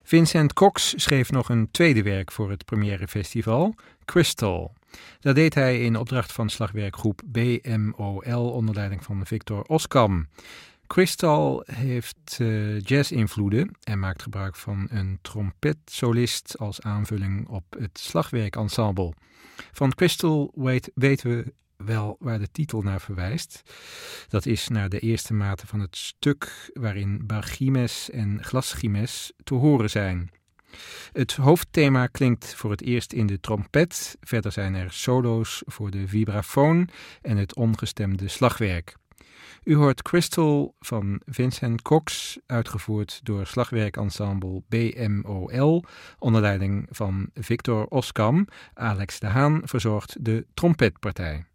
Vincent Cox schreef nog een tweede werk voor het Première Festival, Crystal. Dat deed hij in opdracht van slagwerkgroep BMOL onder leiding van Victor Oskam. Crystal heeft jazz-invloeden en maakt gebruik van een trompetsolist als aanvulling op het slagwerkensemble. Van Crystal weten we wel waar de titel naar verwijst. Dat is naar de eerste maten van het stuk waarin bargimes en glasgimes te horen zijn. Het hoofdthema klinkt voor het eerst in de trompet. Verder zijn er solo's voor de vibrafoon en het ongestemde slagwerk. U hoort Crystal van Vincent Cox, uitgevoerd door slagwerkensemble BMOL, onder leiding van Victor Oskam. Alex de Haan verzorgt de trompetpartij.